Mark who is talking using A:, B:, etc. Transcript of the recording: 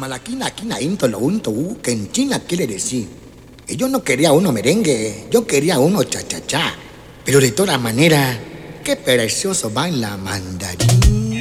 A: malaquina, quina, into, lo unto, que en China quiere decir. Que yo no quería uno merengue, yo quería uno cha-cha-cha. Pero de todas maneras, qué precioso baila mandarín.